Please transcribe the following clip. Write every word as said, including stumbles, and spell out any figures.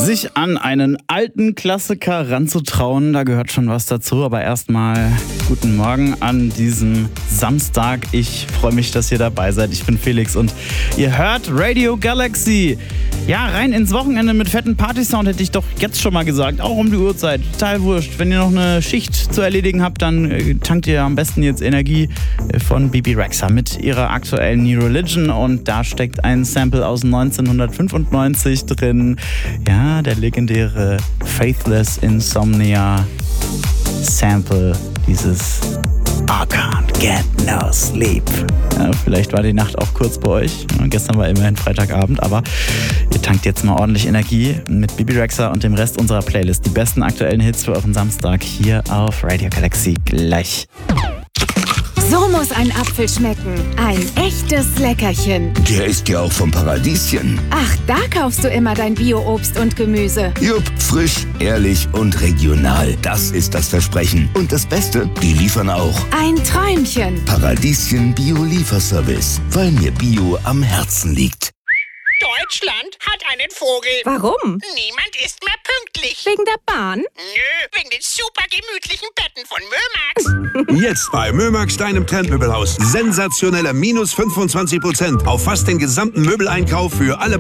Sich an einen alten Klassiker ranzutrauen, da gehört schon was dazu. Aber erstmal guten Morgen an diesem Samstag. Ich freue mich, dass ihr dabei seid. Ich bin Felix und ihr hört Radio Galaxy. Ja, rein ins Wochenende mit fetten Partysound hätte ich doch jetzt schon mal gesagt. Auch um die Uhrzeit. Total wurscht. Wenn ihr noch eine Schicht zu erledigen habt, dann tankt ihr am besten jetzt Energie von Bebe Rexha mit ihrer aktuellen New Religion. Und da steckt ein Sample aus neunzehnhundertfünfundneunzig drin. Ja, der legendäre Faithless Insomnia Sample, dieses I can't get no sleep. Ja, vielleicht war die Nacht auch kurz bei euch. Ja, gestern war immerhin Freitagabend, aber ihr tankt jetzt mal ordentlich Energie mit Bebe Rexha und dem Rest unserer Playlist. Die besten aktuellen Hits für euren Samstag hier auf Radio Galaxy gleich. So muss ein Apfel schmecken. Ein echtes Leckerchen. Der ist ja auch vom Paradieschen. Ach, da kaufst du immer dein Bio-Obst und Gemüse. Jupp, frisch, ehrlich und regional. Das ist das Versprechen. Und das Beste, die liefern auch. Ein Träumchen. Paradieschen Bio-Lieferservice. Weil mir Bio am Herzen liegt. Deutschland hat einen Vogel. Warum? Niemand ist mehr pünktlich. Wegen der Bahn? Nö, wegen den super gemütlichen Betten von Mömax. Jetzt bei Mömax, deinem Trendmöbelhaus. Sensationelle minus fünfundzwanzig Prozent auf fast den gesamten Möbeleinkauf für alle